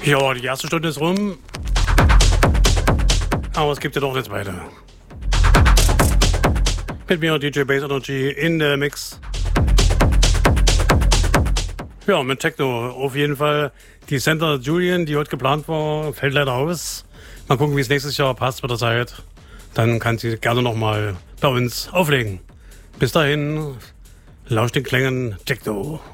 Ja, die erste Stunde ist rum. Aber es gibt ja noch eine zweite. Mit mir DJ Bass Energy in der Mix. Ja, mit Techno auf jeden Fall. Die Center Julian, die heute geplant war, fällt leider aus. Mal gucken, wie es nächstes Jahr passt mit der Zeit. Dann kann sie gerne nochmal bei uns auflegen. Bis dahin, lauscht den Klängen Techno.